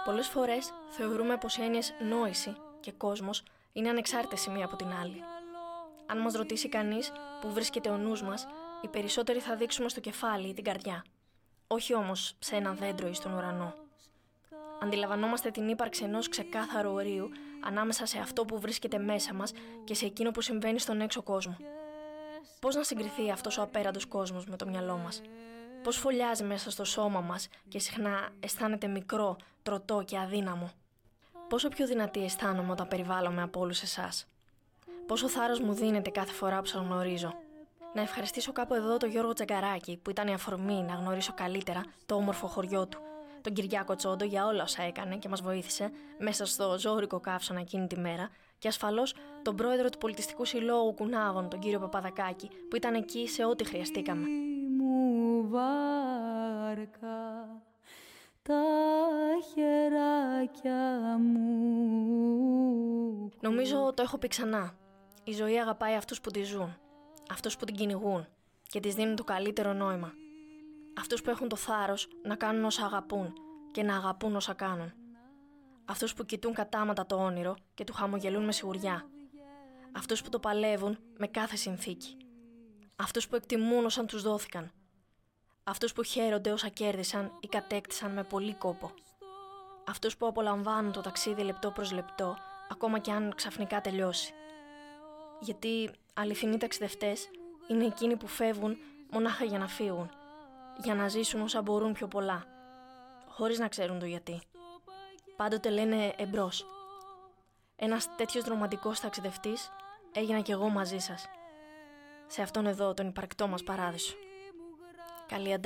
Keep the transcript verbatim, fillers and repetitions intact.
Πολλές φορές θεωρούμε πως οι έννοιες νόηση και κόσμος είναι ανεξάρτητες η μία από την άλλη. Αν μας ρωτήσει κανείς που βρίσκεται ο νους μας, οι περισσότεροι θα δείξουμε στο κεφάλι ή την καρδιά. Όχι όμως σε ένα δέντρο ή στον ουρανό. Αντιλαμβανόμαστε την ύπαρξη ενός ξεκάθαρου ορίου ανάμεσα σε αυτό που βρίσκεται μέσα μας και σε εκείνο που συμβαίνει στον έξω κόσμο. Πώς να συγκριθεί αυτός ο απέραντος κόσμος με το μυαλό μας? Πώς φωλιάζει μέσα στο σώμα μας και συχνά αισθάνεται μικρό, τροτό και αδύναμο? Πόσο πιο δυνατή αισθάνομαι όταν περιβάλλομαι από όλους εσάς? Πόσο θάρρος μου δίνεται κάθε φορά που σας γνωρίζω? Να ευχαριστήσω κάπου εδώ τον Γιώργο Τσαγκαράκη, που ήταν η αφορμή να γνωρίσω καλύτερα το όμορφο χωριό του. Τον Κυριάκο Τσόντο για όλα όσα έκανε και μας βοήθησε μέσα στο ζώρικο καύσωνα εκείνη τη μέρα. Και ασφαλώς τον πρόεδρο του Πολιτιστικού Συλλόγου Κουνάβων, τον κύριο Παπαδακάκη, που ήταν εκεί σε ό,τι χρειαστήκαμε. Μου βάρκα, τα χεράκια μου. Νομίζω το έχω πει ξανά. Η ζωή αγαπάει αυτούς που τη ζουν, αυτούς που την κυνηγούν και της δίνουν το καλύτερο νόημα. Αυτούς που έχουν το θάρρος να κάνουν όσα αγαπούν και να αγαπούν όσα κάνουν. Αυτούς που κοιτούν κατάματα το όνειρο και του χαμογελούν με σιγουριά. Αυτούς που το παλεύουν με κάθε συνθήκη. Αυτούς που εκτιμούν όσα τους δόθηκαν. Αυτούς που χαίρονται όσα κέρδισαν ή κατέκτησαν με πολύ κόπο. Αυτούς που απολαμβάνουν το ταξίδι λεπτό προς λεπτό, ακόμα και αν ξαφνικά τελειώσει. Γιατί αληθινοί ταξιδευτές είναι εκείνοι που φεύγουν μονάχα για να φύγουν, για να ζήσουν όσα μπορούν πιο πολλά, χωρίς να ξέρουν το γιατί. Πάντοτε λένε εμπρός. Ένας τέτοιος ρομαντικός ταξιδευτής έγινα κι εγώ μαζί σας, σε αυτόν εδώ τον υπαρκτό μας παράδεισο. Καλή αντά.